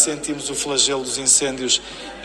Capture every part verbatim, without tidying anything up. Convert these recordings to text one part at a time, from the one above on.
sentimos o flagelo dos incêndios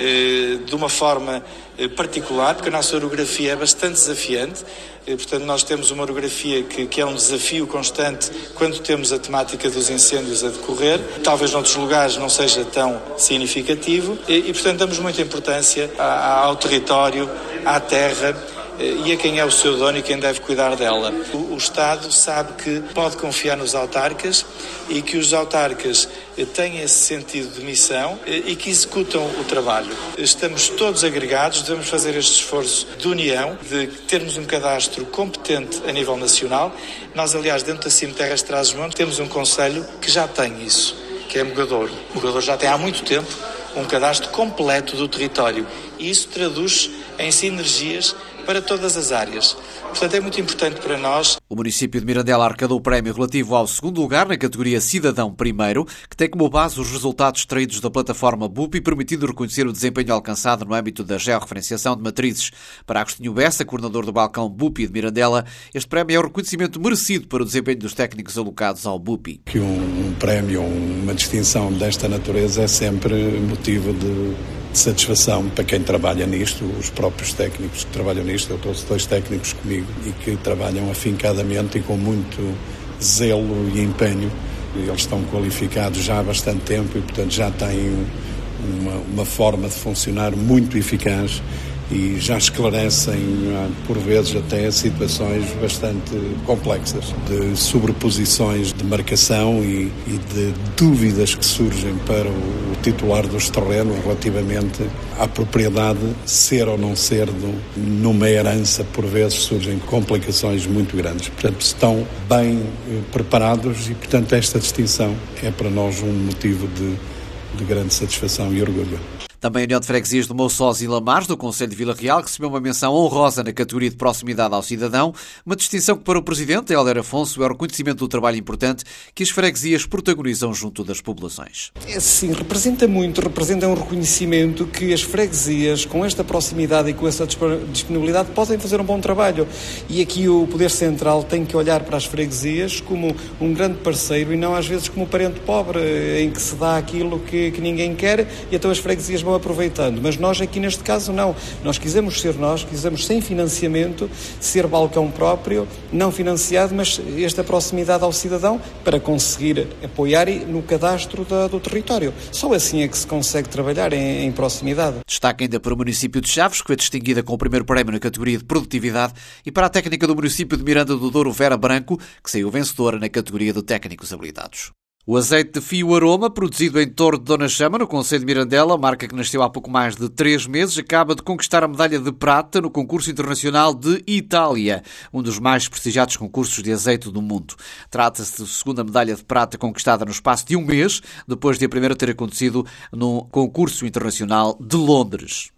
eh, de uma forma eh, particular, porque a nossa orografia é bastante desafiante. Eh, portanto, nós temos uma orografia que, que é um desafio constante quando temos a temática dos incêndios a decorrer. Talvez noutros lugares não seja tão significativo e, e portanto, damos muita importância ao território, à terra e a quem é o seu dono e quem deve cuidar dela. O, o Estado sabe que pode confiar nos autarcas e que os autarcas têm esse sentido de missão e que executam o trabalho. Estamos todos agregados, devemos fazer este esforço de união, de termos um cadastro competente a nível nacional. Nós, aliás, dentro da Cime Terras de Trás-os-Montes, temos um concelho que já tem isso, que é Mogadouro. Mogadouro já tem há muito tempo um cadastro completo do território e isso traduz em sinergias para todas as áreas. Portanto, é muito importante para nós. O município de Mirandela arrecadou o prémio relativo ao segundo lugar na categoria Cidadão Primeiro, que tem como base os resultados extraídos da plataforma B U P I, permitindo reconhecer o desempenho alcançado no âmbito da georreferenciação de matrizes. Para Agostinho Bessa, coordenador do balcão B U P I de Mirandela, este prémio é o reconhecimento merecido para o desempenho dos técnicos alocados ao B U P I. Que um, um prémio, uma distinção desta natureza é sempre motivo de, de satisfação para quem trabalha nisto, os próprios técnicos que trabalham nisto. Eu trouxe dois técnicos comigo e que trabalham afincadamente e com muito zelo e empenho. Eles estão qualificados já há bastante tempo e, portanto, já têm uma, uma forma de funcionar muito eficaz e já esclarecem, por vezes, até situações bastante complexas, de sobreposições de marcação e, e de dúvidas que surgem para o, o titular dos terrenos relativamente à propriedade ser ou não ser do, numa herança. Por vezes surgem complicações muito grandes. Portanto, estão bem eh, preparados e, portanto, esta distinção é para nós um motivo de, de grande satisfação e orgulho. Também a União de Freguesias do Mouçós e Lamares, do Concelho de Vila Real, recebeu uma menção honrosa na categoria de proximidade ao cidadão, uma distinção que para o Presidente, Hélder Afonso, é o reconhecimento do trabalho importante que as freguesias protagonizam junto das populações. É, sim, representa muito, representa um reconhecimento que as freguesias, com esta proximidade e com essa disponibilidade, podem fazer um bom trabalho. E aqui o Poder Central tem que olhar para as freguesias como um grande parceiro e não às vezes como um parente pobre, em que se dá aquilo que, que ninguém quer e então as freguesias vão aproveitando, mas nós aqui neste caso não. Nós quisemos ser nós, quisemos sem financiamento, ser balcão próprio, não financiado, mas esta proximidade ao cidadão para conseguir apoiar no cadastro da, do território. Só assim é que se consegue trabalhar em, em proximidade. Destaque ainda para o município de Chaves, que foi distinguida com o primeiro prémio na categoria de produtividade, e para a técnica do município de Miranda do Douro, Vera Branco, que saiu vencedora na categoria de técnicos habilitados. O azeite de Fio Aroma, produzido em Torre de Dona Chama, no concelho de Mirandela, marca que nasceu há pouco mais de três meses, acaba de conquistar a medalha de prata no concurso internacional de Itália, um dos mais prestigiados concursos de azeite do mundo. Trata-se da segunda medalha de prata conquistada no espaço de um mês, depois de a primeira ter acontecido no concurso internacional de Londres.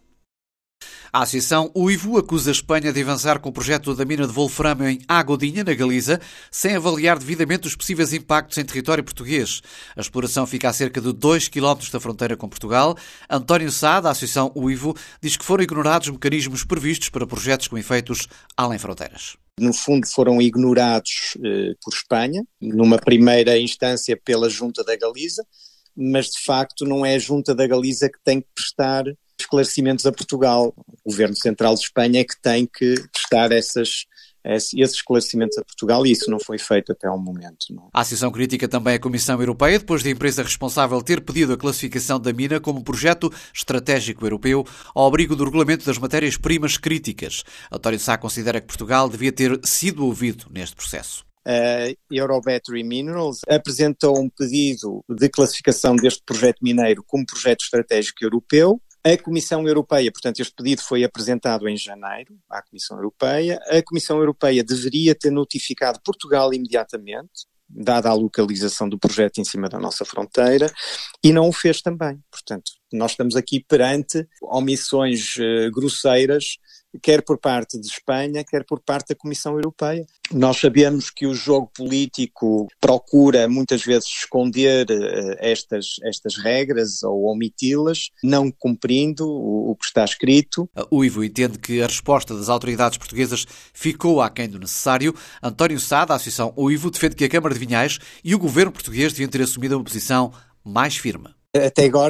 A Associação Uivo acusa a Espanha de avançar com o projeto da mina de wolframio em Agodinha, na Galiza, sem avaliar devidamente os possíveis impactos em território português. A exploração fica a cerca de dois quilómetros da fronteira com Portugal. António Sá, da Associação Uivo, diz que foram ignorados mecanismos previstos para projetos com efeitos além fronteiras. No fundo foram ignorados eh, por Espanha, numa primeira instância pela Junta da Galiza, mas de facto não é a Junta da Galiza que tem que prestar esclarecimentos a Portugal. O Governo Central de Espanha é que tem que prestar essas, esses esclarecimentos a Portugal e isso não foi feito até ao momento. Não. A Associação critica também a Comissão Europeia, depois da empresa responsável ter pedido a classificação da mina como projeto estratégico europeu ao abrigo do regulamento das matérias-primas críticas. António Sá considera que Portugal devia ter sido ouvido neste processo. A Eurobattery Minerals apresentou um pedido de classificação deste projeto mineiro como projeto estratégico europeu. A Comissão Europeia, portanto, este pedido foi apresentado em janeiro à Comissão Europeia. A Comissão Europeia deveria ter notificado Portugal imediatamente, dada a localização do projeto em cima da nossa fronteira, e não o fez também. Portanto, nós estamos aqui perante omissões uh, grosseiras, quer por parte de Espanha, quer por parte da Comissão Europeia. Nós sabemos que o jogo político procura muitas vezes esconder uh, estas, estas regras ou omiti-las, não cumprindo o, o que está escrito. O Uivo entende que a resposta das autoridades portuguesas ficou aquém do necessário. António Sá, da Associação Uivo, defende que a Câmara de Vinhais e o governo português deviam ter assumido uma posição mais firme. Até agora